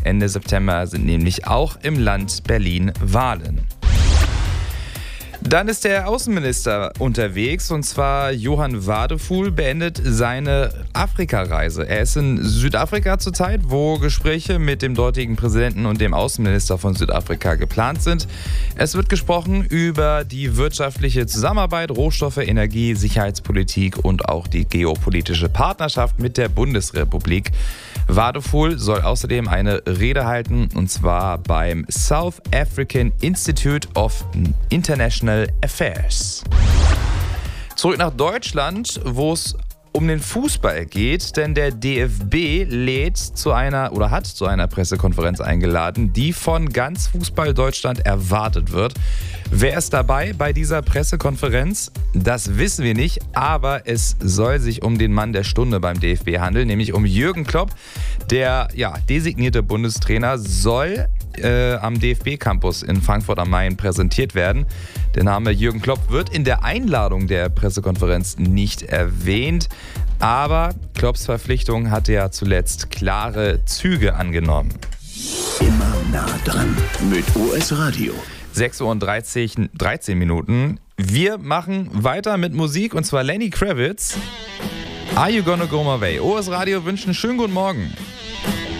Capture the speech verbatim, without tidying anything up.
Ende September sind nämlich auch im Land Berlin Wahlen. Dann ist der Außenminister unterwegs, und zwar Johann Wadefuhl beendet seine Afrikareise. Er ist in Südafrika zurzeit, wo Gespräche mit dem dortigen Präsidenten und dem Außenminister von Südafrika geplant sind. Es wird gesprochen über die wirtschaftliche Zusammenarbeit, Rohstoffe, Energie, Sicherheitspolitik und auch die geopolitische Partnerschaft mit der Bundesrepublik. Wadefuhl soll außerdem eine Rede halten, und zwar beim South African Institute of International Affairs. Zurück nach Deutschland, wo es um den Fußball geht, denn der D F B lädt zu einer oder hat zu einer Pressekonferenz eingeladen, die von ganz Fußball Deutschland erwartet wird. Wer ist dabei bei dieser Pressekonferenz? Das wissen wir nicht, aber es soll sich um den Mann der Stunde beim D F B handeln, nämlich um Jürgen Klopp. Der ja, designierte Bundestrainer soll äh, am D F B-Campus in Frankfurt am Main präsentiert werden. Der Name Jürgen Klopp wird in der Einladung der Pressekonferenz nicht erwähnt, aber Klopps Verpflichtung hatte ja zuletzt klare Züge angenommen. Immer nah dran mit O S Radio. sechs Uhr und dreizehn Minuten. Wir machen weiter mit Musik, und zwar Lenny Kravitz. Are You Gonna Go My Way? O S Radio wünschen schönen guten Morgen.